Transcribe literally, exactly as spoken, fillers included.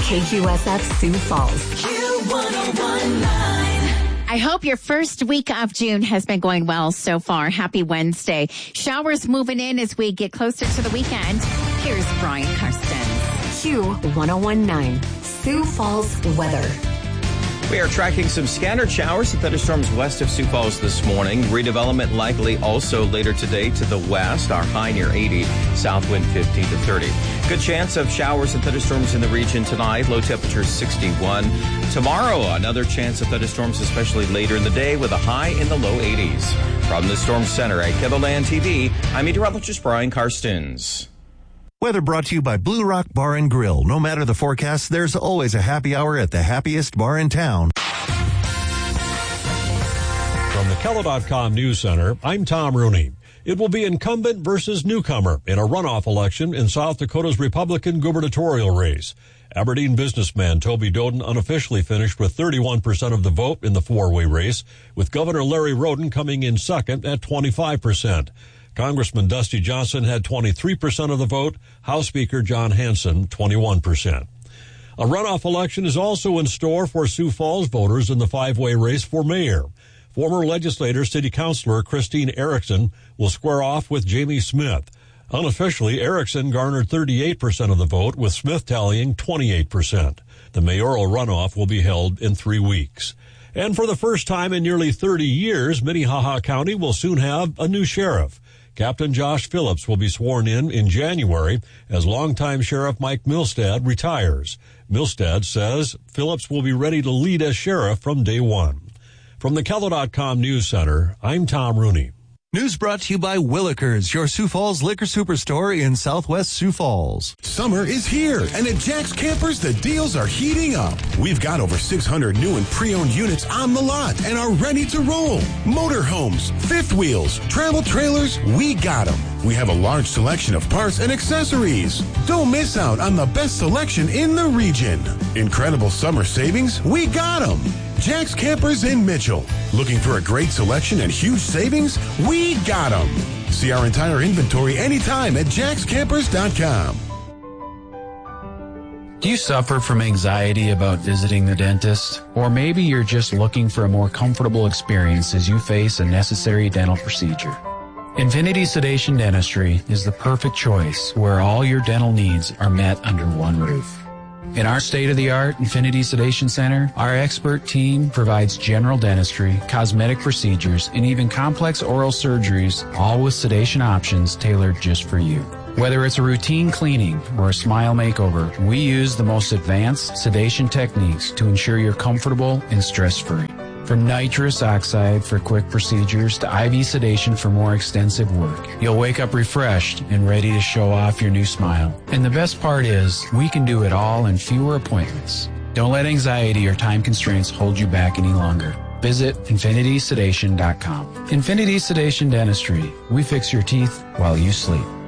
K Q S F Sioux Falls. Q one oh one point nine. I hope your first week of June has been going well so far. Happy Wednesday. Showers moving in as we get closer to the weekend. Here's Brian Karsten. Q one oh one point nine. Sioux Falls weather. We are tracking some scattered showers and thunderstorms west of Sioux Falls this morning. Redevelopment likely also later today to the west. Our high near eighty, south wind fifteen to thirty. Good chance of showers and thunderstorms in the region tonight. Low temperature sixty-one. Tomorrow, another chance of thunderstorms, especially later in the day, with a high in the low eighties. From the Storm Center at KELOLAND T V, I'm meteorologist Brian Karstens. Weather brought to you by Blue Rock Bar and Grill. No matter the forecast, there's always a happy hour at the happiest bar in town. From the Kelo dot com News Center, I'm Tom Rooney. It will be incumbent versus newcomer in a runoff election in South Dakota's Republican gubernatorial race. Aberdeen businessman Toby Doden unofficially finished with thirty-one percent of the vote in the four-way race, with Governor Larry Roden coming in second at twenty-five percent. Congressman Dusty Johnson had twenty-three percent of the vote, House Speaker John Hanson twenty-one percent. A runoff election is also in store for Sioux Falls voters in the five-way race for mayor. Former legislator, city councilor Christine Erickson will square off with Jamie Smith. Unofficially, Erickson garnered thirty-eight percent of the vote, with Smith tallying twenty-eight percent. The mayoral runoff will be held in three weeks. And for the first time in nearly thirty years, Minnehaha County will soon have a new sheriff. Captain Josh Phillips will be sworn in in January as longtime Sheriff Mike Milstead retires. Milstead says Phillips will be ready to lead as sheriff from day one. From the Kelo dot com News Center, I'm Tom Rooney. News brought to you by Willikers, your Sioux Falls liquor superstore in Southwest Sioux Falls. Summer is here, and at Jack's Campers, the deals are heating up. We've got over six hundred new and pre-owned units on the lot and are ready to roll. Motorhomes, fifth wheels, travel trailers, we got them. We have a large selection of parts and accessories. Don't miss out on the best selection in the region. Incredible summer savings, we got them. Jack's Campers in Mitchell. Looking for a great selection and huge savings? We got them. See our entire inventory anytime at jacks campers dot com. Do you suffer from anxiety about visiting the dentist? Or maybe you're just looking for a more comfortable experience as you face a necessary dental procedure. Infinity Sedation Dentistry is the perfect choice where all your dental needs are met under one roof. In our state-of-the-art Infinity Sedation Center, our expert team provides general dentistry, cosmetic procedures, and even complex oral surgeries, all with sedation options tailored just for you. Whether it's a routine cleaning or a smile makeover, we use the most advanced sedation techniques to ensure you're comfortable and stress-free. From nitrous oxide for quick procedures to I V sedation for more extensive work, you'll wake up refreshed and ready to show off your new smile. And the best part is, we can do it all in fewer appointments. Don't let anxiety or time constraints hold you back any longer. Visit infinity sedation dot com. Infinity Sedation Dentistry. We fix your teeth while you sleep.